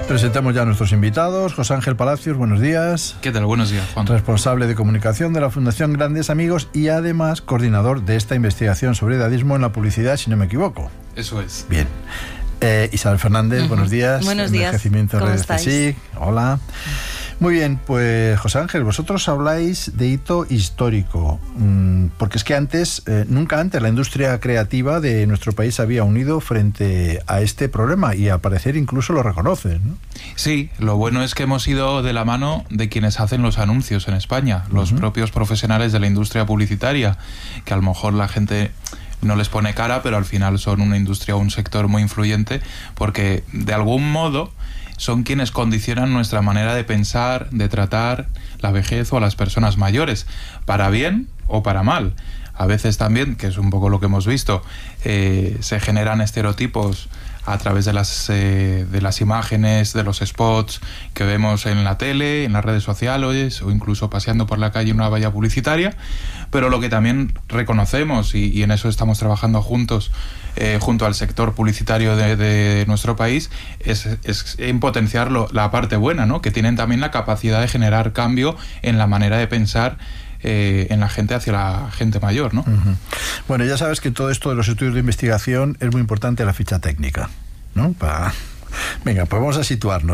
Presentamos ya a nuestros invitados. José Ángel Palacios, buenos días. ¿Qué tal? Buenos días, Juan. Responsable de comunicación de la Fundación Grandes Amigos y además coordinador de esta investigación sobre edadismo en la publicidad, si no me equivoco. Eso es. Bien. Isabel Fernández, buenos días. Buenos días. Envejecimiento ¿Cómo Redes estáis? CSIC. Hola. Muy bien, pues José Ángel, vosotros habláis de hito histórico, porque es que nunca antes la industria creativa de nuestro país había unido frente a este problema y al parecer incluso lo reconocen, ¿no? Sí, lo bueno es que hemos ido de la mano de quienes hacen los anuncios en España, los propios profesionales de la industria publicitaria, que a lo mejor la gente no les pone cara, pero al final son una industria o un sector muy influyente, porque de algún modo son quienes condicionan nuestra manera de pensar, de tratar la vejez o a las personas mayores, para bien o para mal. A veces también, que es un poco lo que hemos visto, se generan estereotipos a través de las imágenes, de los spots que vemos en la tele, en las redes sociales o incluso paseando por la calle en una valla publicitaria. Pero lo que también reconocemos, y en eso estamos trabajando juntos, junto al sector publicitario de nuestro país, es en potenciar la parte buena, ¿no? Que tienen también la capacidad de generar cambio en la manera de pensar en la gente hacia la gente mayor, ¿no? Bueno, ya sabes que todo esto de los estudios de investigación es muy importante la ficha técnica, ¿no? Venga, pues vamos a situarnos.